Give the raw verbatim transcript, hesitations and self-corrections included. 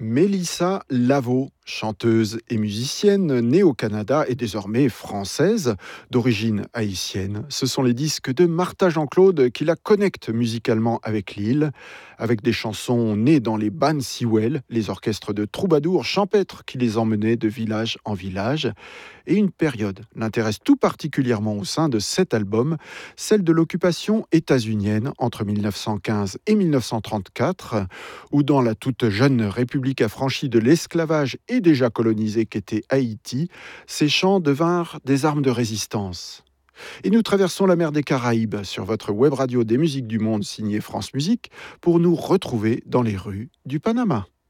Mélissa Lavo, chanteuse et musicienne née au Canada et désormais française, d'origine haïtienne. Ce sont les disques de Martha Jean-Claude qui la connectent musicalement avec l'île, avec des chansons nées dans les bands Sewell, les orchestres de troubadours champêtres qui les emmenaient de village en village. Et une période l'intéresse tout particulièrement au sein de cet album, celle de l'occupation états-unienne entre mille neuf cent quinze et mille neuf cent trente-quatre, où dans la toute jeune République affranchie de l'esclavage et déjà colonisée qu'était Haïti, ces chants devinrent des armes de résistance. Et nous traversons la mer des Caraïbes sur votre web radio des musiques du monde signée France Musique pour nous retrouver dans les rues du Panama.